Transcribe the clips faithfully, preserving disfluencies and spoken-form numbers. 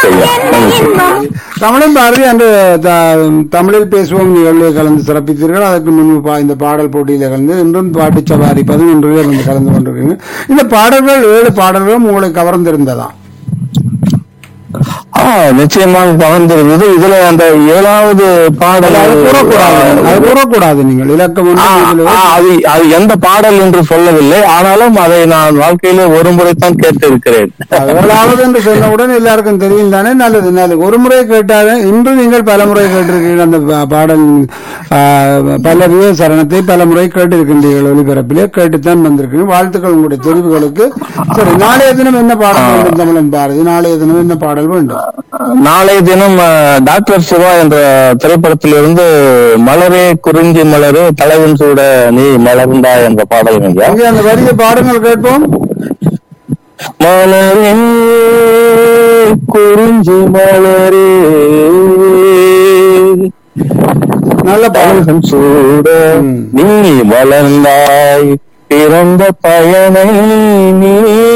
மகிழ்ச்சி ஐயா, மகிழ்ச்சி. தமிழன் பாரதி அன்று தமிழில் பேசுவோம் நிகழ்வில் கலந்து சிறப்பித்தீர்கள். அதற்கு முன்பு இந்த பாடல் போட்டியில கலந்து இன்றும் பாட்டு சவாரி பதினொன்றிலே வந்து கலந்து கொண்டிருக்கீங்க. இந்த பாடல்கள் ஏழு பாடல்களும் உங்களை கவர்ந்திருந்ததா? நிச்சயமாக கவர்ந்திருந்தது. இதுல அந்த ஏழாவது பாடல் கூறக்கூடாது, நீங்கள் இலக்கம் அது அது எந்த பாடல் என்று சொல்லவில்லை. ஆனாலும் அதை நான் வாழ்க்கையில ஒரு முறைத்தான் கேட்டு இருக்கிறேன். ஏழாவது என்று சொன்னவுடன் எல்லாருக்கும் தெரியும் தானே. நல்லது நல்லது. ஒரு முறை கேட்டாலும் இன்று நீங்கள் பல முறை கேட்டிருக்கீர்கள். அந்த பாடல் பல சரணத்தை பல முறை கேட்டிருக்கின்றீர்கள். ஒலிபரப்பிலே கேட்டுத்தான் வந்திருக்கீங்க. வாழ்த்துக்கள் உங்களுடைய தெரிவுகளுக்கு. சரி, நாளைய தினம் என்ன பாடல் வேண்டும் தமிழன் பாரதி? நாளைய தினம் என்ன பாடல் வேண்டும்? நாளைய தினம் டாக்டர் சிவா என்ற திரைப்படத்திலிருந்து மலரே குறிஞ்சி மலரே தலைவன் சூட நீ மலர்ந்தா என்ற பாடல். அந்த வரிய பாடங்கள் கேட்போம். மலரே குறிஞ்சி மலரே நல்ல தலைவன் சூட நீ மலர்ந்தாய், பிறந்த பயனை நீ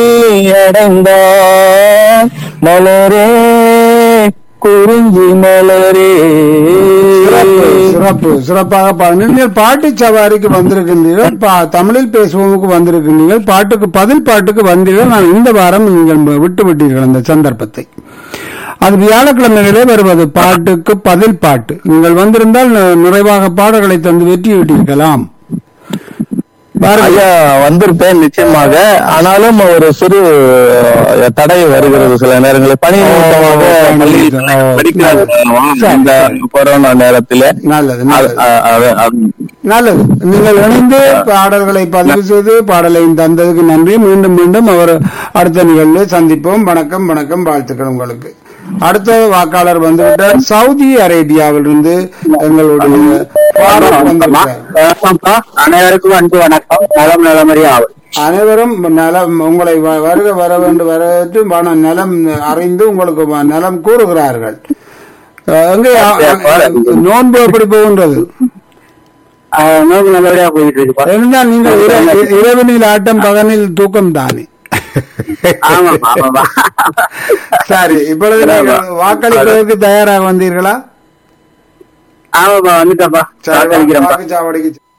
அடைந்தாய், மலரே குறிஞ்சி மலரே. சிறப்பு சிறப்பாக பாடுங்கள். பாட்டு சவாரிக்கு வந்திருக்கின்றீர்கள், தமிழில் பேசுவோமுக்கு வந்திருக்கின்றீர்கள், பாட்டுக்கு பதில் பாட்டுக்கு வந்தீர்கள். நான் இந்த வாரம் நீங்கள் விட்டு விட்டீர்கள் அந்த சந்தர்ப்பத்தை. அது வியாழக்கிழமைகளே வருவது பாட்டுக்கு பதில் பாட்டு. நீங்கள் வந்திருந்தால் நிறைவாக பாடல்களை தந்து வெற்றி விட்டிருக்கலாம். ஐயா, வந்திருப்பேன் நிச்சயமாக. ஆனாலும் ஒரு சிறு தடை வருகிறது சில நேரங்களில். பணி இந்த கொரோனா நேரத்தில். நல்லது நல்லது. நீங்கள் இணைந்து பாடல்களை பதிவு செய்து பாடலையும் தந்ததுக்கு நன்றி. மீண்டும் மீண்டும் அவர் அடுத்த நிகழ்வில் சந்திப்போம். வணக்கம் வணக்கம், வாழ்த்துக்கள் உங்களுக்கு. அடுத்த வாக்காளர் வந்துவிட்டார். சவுதி அரேபியாவில் இருந்து எங்களுடைய அனைவருக்கும் அன்பு வணக்கம். நலம் நலமறியா அனைவரும் நலம். உங்களை வருக வர வேண்டும் வரவேற்று நலம் அறிந்து உங்களுக்கு நலம் கூறுகிறார்கள். எங்கே நோன்பு எப்படி போகின்றது? நோன்பு நல்லபடியா போயிட்டு இருக்கு. இருந்தால் நீங்கள் இரவினில் ஆட்டம் பகனில் தூக்கம் தானே. சரி, இப்பொழுது வாக்களிப்பதற்கு தயாராக வந்தீர்களா? வந்துட்டப்பா. வாக்குச்சாவடிக்கு